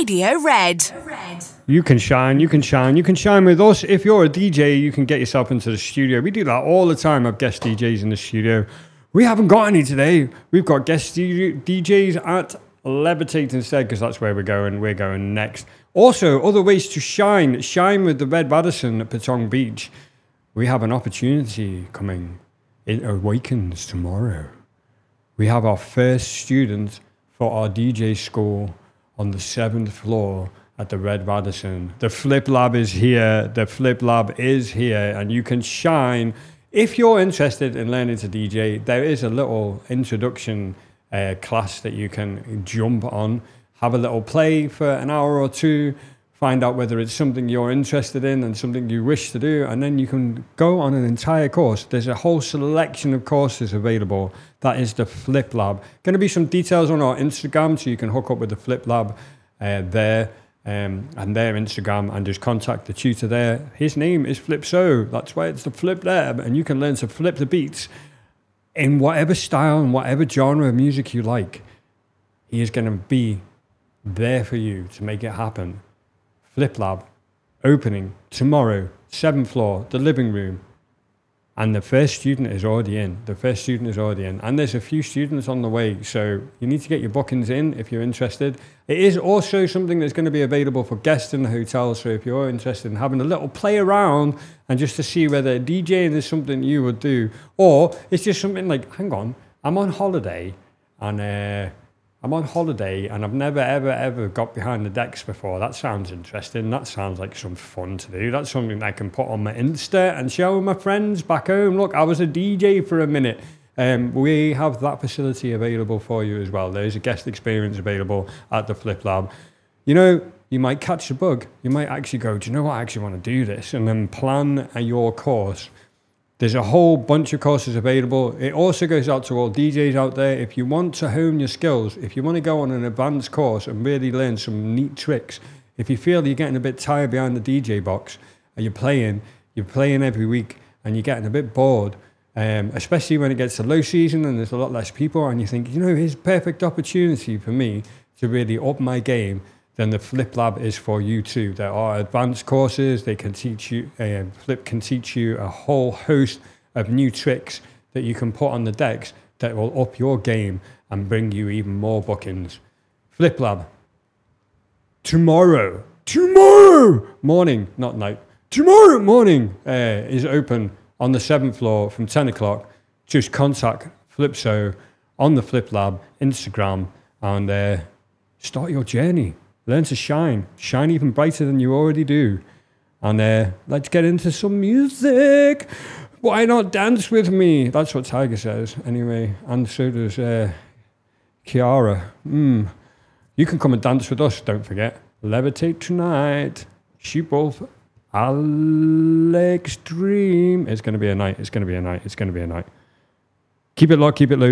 Radio Red. You can shine, you can shine, you can shine with us. If you're a DJ, you can get yourself into the studio. We do that all the time. I've guest DJs in the studio. We haven't got any today. We've got guest DJs at Levitate instead, because that's where we're going. We're going next. Also, other ways to shine. Shine with the Red Radisson at Patong Beach. We have an opportunity coming. It awakens tomorrow. We have our first student for our DJ school on the 7th floor at the Red Radisson. The Flip Lab is here. The Flip Lab is here, and you can shine. If you're interested in learning to DJ, there is a little introduction class that you can jump on, have a little play for an hour or two, find out whether it's something you're interested in and something you wish to do, and then you can go on an entire course. There's a whole selection of courses available. That is the Flip Lab. Going to be some details on our Instagram, so you can hook up with the Flip Lab there and their Instagram, and just contact the tutor there. His name is Flipso. That's why it's the Flip Lab, and you can learn to flip the beats in whatever style and whatever genre of music you like. He is going to be there for you to make it happen. Flip Lab, opening tomorrow, 7th floor, the living room. And the first student is already in. And there's a few students on the way, so you need to get your bookings in if you're interested. It is also something that's going to be available for guests in the hotel, so if you're interested in having a little play around and just to see whether DJing is something you would do, or it's just something like, hang on, I'm on holiday and I've never, ever got behind the decks before. That sounds interesting. That sounds like some fun to do. That's something I can put on my Insta and show my friends back home. Look, I was a DJ for a minute. We have that facility available for you as well. There's a guest experience available at the Flip Lab. You know, you might catch the bug. You might actually go, do you know what? I actually want to do this. And then plan your course. There's a whole bunch of courses available. It also goes out to all DJs out there. If you want to hone your skills, if you want to go on an advanced course and really learn some neat tricks, if you feel you're getting a bit tired behind the DJ box and you're playing every week and you're getting a bit bored, especially when it gets to low season and there's a lot less people, and you think, you know, here's a perfect opportunity for me to really up my game, then the Flip Lab is for you too. There are advanced courses. They can teach you, Flip can teach you a whole host of new tricks that you can put on the decks that will up your game and bring you even more bookings. Flip Lab. Tomorrow morning, not night, tomorrow morning is open on the 7th floor from 10 o'clock. Just contact Flipso on the Flip Lab Instagram and start your journey. Learn to shine even brighter than you already do. And let's get into some music. Why not dance with me? That's what Tiger says, anyway. And so does Kiara. You can come and dance with us, don't forget. Levitate tonight. Sheepwolf. Alex Dream. It's going to be a night. Keep it locked, keep it low.